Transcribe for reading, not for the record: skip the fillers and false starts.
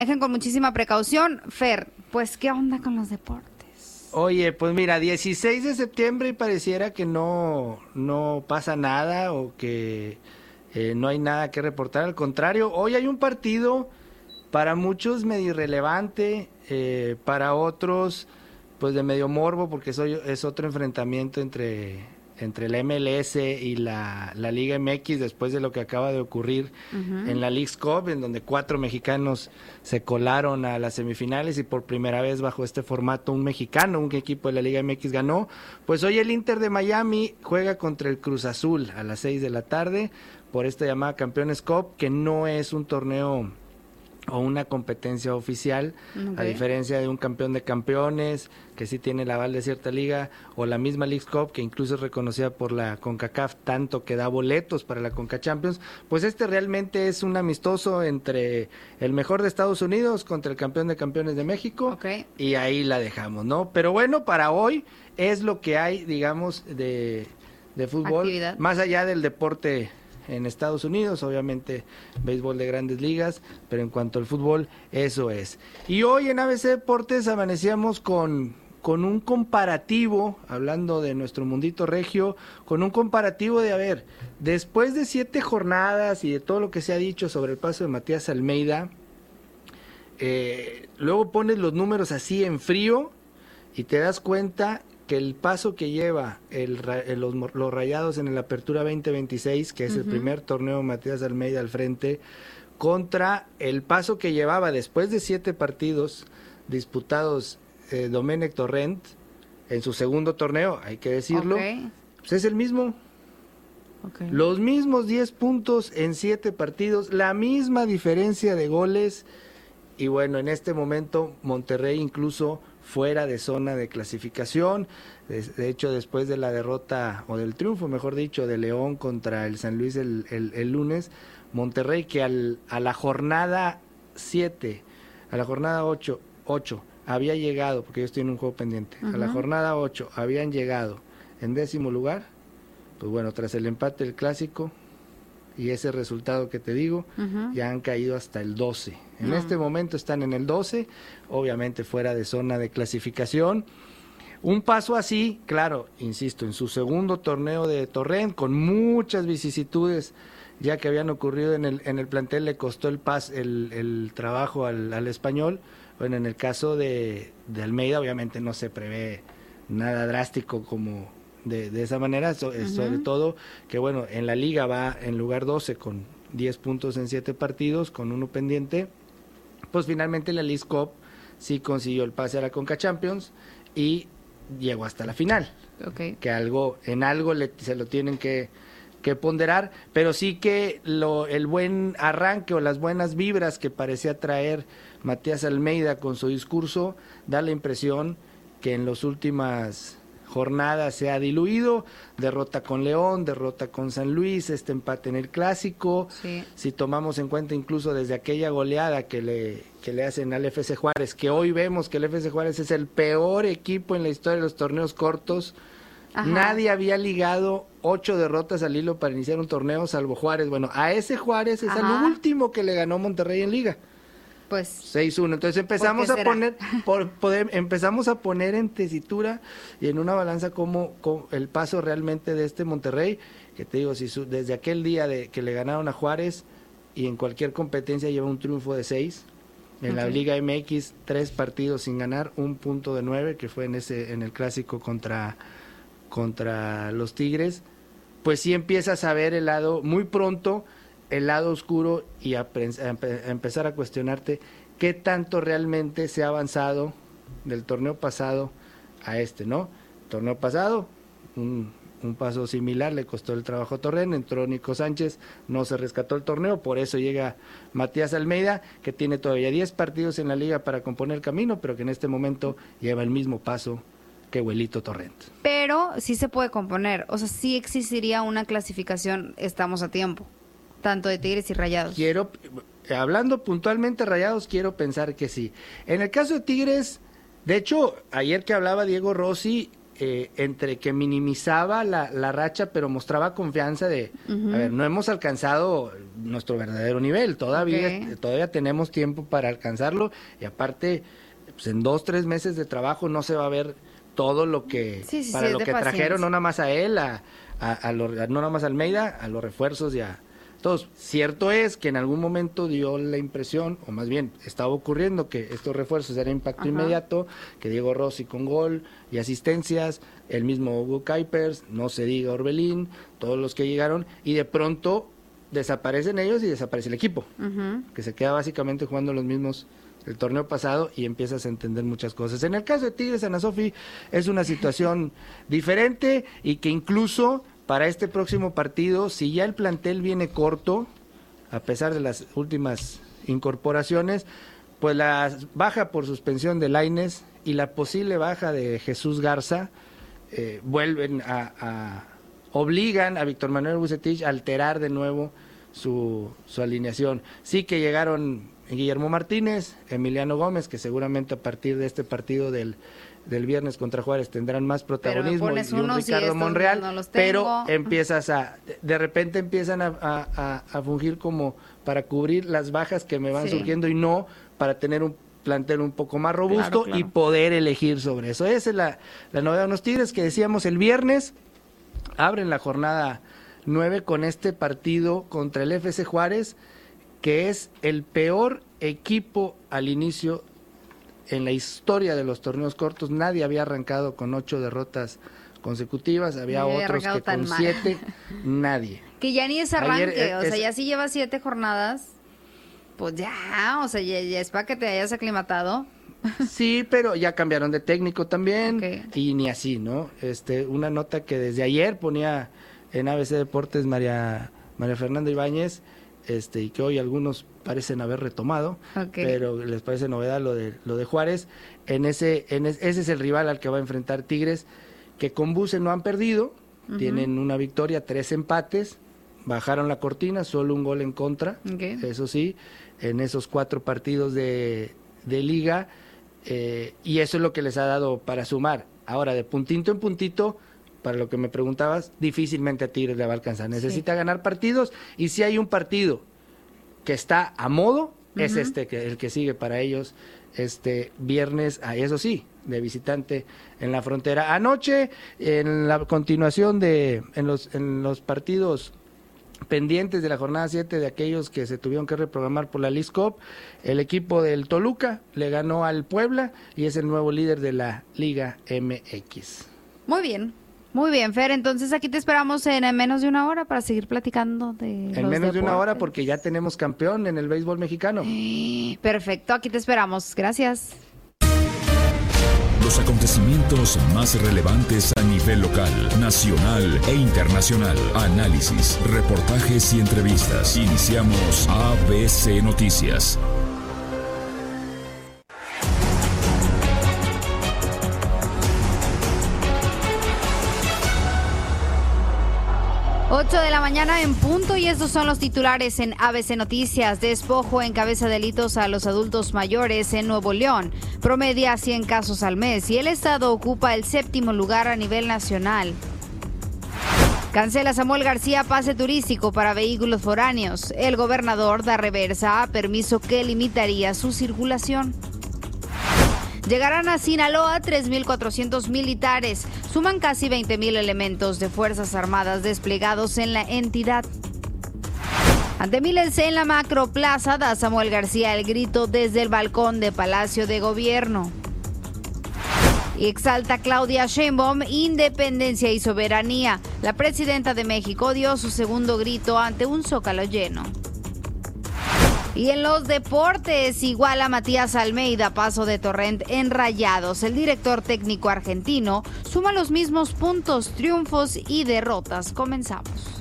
Dejen con muchísima precaución. Fer, pues, ¿qué onda con los deportes? Oye, pues mira, 16 de septiembre y pareciera que no pasa nada o que no hay nada que reportar. Al contrario, hoy hay un partido para muchos medio irrelevante, para otros pues de medio morbo, porque es otro enfrentamiento entre la MLS y la Liga MX después de lo que acaba de ocurrir en la Leagues Cup, en donde 4 mexicanos se colaron a las semifinales y por primera vez bajo este formato un mexicano, un equipo de la Liga MX ganó. Pues hoy el Inter de Miami juega contra el Cruz Azul a las 6 de la tarde por esta llamada Campeones Cup, que no es un torneo o una competencia oficial, a diferencia de un campeón de campeones que sí tiene el aval de cierta liga, o la misma Leagues Cup que incluso es reconocida por la CONCACAF, tanto que da boletos para la CONCACHAMPIONS. Pues este realmente es un amistoso entre el mejor de Estados Unidos contra el campeón de campeones de México, y ahí la dejamos, ¿no? Pero bueno, para hoy es lo que hay, digamos, de fútbol, actividad, más allá del deporte en Estados Unidos, obviamente béisbol de grandes ligas, pero en cuanto al fútbol, eso es. Y hoy en ABC Deportes amanecíamos con un comparativo, hablando de nuestro mundito regio, con un comparativo de, a ver, después de 7 jornadas y de todo lo que se ha dicho sobre el paso de Matías Almeida, luego pones los números así en frío y te das cuenta que el paso que lleva los Rayados en el Apertura 2026, que es el primer torneo de Matías Almeida al frente, contra el paso que llevaba después de 7 partidos disputados Domenech Torrent en su segundo torneo, hay que decirlo, pues es el mismo. Los mismos 10 puntos en 7 partidos, la misma diferencia de goles, y bueno, en este momento Monterrey incluso fuera de zona de clasificación. De hecho, después de la derrota, o del triunfo, mejor dicho, de León contra el San Luis el lunes, Monterrey, que a la jornada 7, a la jornada 8 había llegado, porque yo estoy en un juego pendiente, a la jornada 8 habían llegado en 10º lugar, pues bueno, tras el empate del clásico y ese resultado que te digo, ya han caído hasta el 12. En este momento están en el 12, obviamente fuera de zona de clasificación. Un paso así, claro, insisto, en su segundo torneo de Torrent, con muchas vicisitudes ya que habían ocurrido en el plantel, le costó el trabajo al Español. Bueno, en el caso de Almeida, obviamente no se prevé nada drástico como de esa manera, sobre todo que bueno, en la liga va en lugar 12 con 10 puntos en 7 partidos, con 1 pendiente. Pues finalmente la Leagues Cup sí consiguió el pase a la CONCACHAMPIONS y llegó hasta la final, que en algo se lo tienen que ponderar, pero sí que el buen arranque o las buenas vibras que parecía traer Matías Almeida con su discurso, da la impresión que en las últimas jornadas se ha diluido, derrota con León, derrota con San Luis, este empate en el clásico, si tomamos en cuenta incluso desde aquella goleada que le hacen al FC Juárez, que hoy vemos que el FC Juárez es el peor equipo en la historia de los torneos cortos. Nadie había ligado 8 derrotas al hilo para iniciar un torneo salvo Juárez. Bueno, a ese Juárez es al último que le ganó Monterrey en liga. Pues 6-1. Entonces empezamos a poner en tesitura y en una balanza como el paso realmente de este Monterrey, que te digo, si desde aquel día que le ganaron a Juárez y en cualquier competencia lleva un triunfo de 6. En la Liga MX 3 partidos sin ganar, 1 punto de 9, que fue en el clásico contra los Tigres. Pues sí empiezas a ver muy pronto el lado oscuro y a empezar a cuestionarte qué tanto realmente se ha avanzado del torneo pasado a este, ¿no? Torneo pasado, un paso similar, le costó el trabajo a Torrent, entró Nico Sánchez, no se rescató el torneo, por eso llega Matías Almeida, que tiene todavía 10 partidos en la liga para componer el camino, pero que en este momento lleva el mismo paso que Huelito Torrent. Pero sí se puede componer, o sea, sí existiría una clasificación, estamos a tiempo, tanto de Tigres y Rayados. Hablando puntualmente de Rayados, quiero pensar que sí. En el caso de Tigres, de hecho, ayer que hablaba Diego Rossi, entre que minimizaba la racha, pero mostraba confianza de, a ver, no hemos alcanzado nuestro verdadero nivel, todavía tenemos tiempo para alcanzarlo, y aparte, pues en 2-3 meses de trabajo no se va a ver todo lo que, para lo que trajeron, no nada más a él, no nada más a Almeida, a los refuerzos y a todos. Cierto es que en algún momento dio la impresión, o más bien estaba ocurriendo, que estos refuerzos eran impacto inmediato, que Diego Rossi con gol y asistencias, el mismo Hugo Kuipers, no se diga Orbelín, todos los que llegaron, y de pronto desaparecen ellos y desaparece el equipo, que se queda básicamente jugando los mismos el torneo pasado, y empiezas a entender muchas cosas. En el caso de Tigres, Ana Sofi, es una situación diferente, y que incluso para este próximo partido, si ya el plantel viene corto, a pesar de las últimas incorporaciones, pues la baja por suspensión de Lainez y la posible baja de Jesús Garza obligan a Víctor Manuel Vucetich a alterar de nuevo su alineación. Sí que llegaron Guillermo Martínez, Emiliano Gómez, que seguramente a partir de este partido del viernes contra Juárez tendrán más protagonismo, y un Ricardo Monreal, pero de repente empiezan a fungir como para cubrir las bajas que me van surgiendo, y no para tener un plantel un poco más robusto, y poder elegir sobre eso. Esa es la novedad de los Tigres, que decíamos el viernes, abren la jornada 9 con este partido contra el FC Juárez, que es el peor equipo al inicio en la historia de los torneos cortos. Nadie había arrancado con 8 derrotas consecutivas, había otros que con 7, nadie. Que ya ni es arranque, o sea, ya si llevas 7 jornadas, pues ya, o sea, ya es para que te hayas aclimatado. Sí, pero ya cambiaron de técnico también, y ni así, ¿no? Una nota que desde ayer ponía en ABC Deportes María Fernanda Ibáñez, y que hoy algunos parecen haber retomado, pero les parece novedad lo de Juárez. Ese es el rival al que va a enfrentar Tigres, que con Buce no han perdido, tienen una victoria, 3 empates, bajaron la cortina, solo un gol en contra, eso sí, en esos 4 partidos de liga, y eso es lo que les ha dado para sumar. Ahora, de puntito en puntito, para lo que me preguntabas, difícilmente a Tigres le va a alcanzar. Necesita ganar partidos, y si hay un partido que está a modo, es el que sigue para ellos este viernes, eso sí, de visitante en la Frontera. Anoche, en la continuación en los partidos pendientes de la jornada 7, de aquellos que se tuvieron que reprogramar por la Leagues Cup, el equipo del Toluca le ganó al Puebla y es el nuevo líder de la Liga MX. Muy bien, Fer, entonces aquí te esperamos en menos de una hora para seguir platicando de En menos de una hora, porque ya tenemos campeón en el béisbol mexicano. Perfecto, aquí te esperamos. Gracias. Los acontecimientos más relevantes a nivel local, nacional e internacional. Análisis, reportajes y entrevistas. Iniciamos ABC Noticias. 8 de la mañana en punto, y estos son los titulares en ABC Noticias. Despojo encabeza delitos a los adultos mayores en Nuevo León. Promedia 100 casos al mes y el estado ocupa el 7º lugar a nivel nacional. Cancela Samuel García pase turístico para vehículos foráneos. El gobernador da reversa a permiso que limitaría su circulación. Llegarán a Sinaloa 3.400 militares, suman casi 20.000 elementos de Fuerzas Armadas desplegados en la entidad. Ante miles en la Macroplaza, da Samuel García el grito desde el balcón de Palacio de Gobierno. Y exalta Claudia Sheinbaum independencia y soberanía. La presidenta de México dio su segundo grito ante un zócalo lleno. Y en los deportes, iguala Matías Almeida, paso de Torrent en Rayados. El director técnico argentino suma los mismos puntos, triunfos y derrotas. Comenzamos.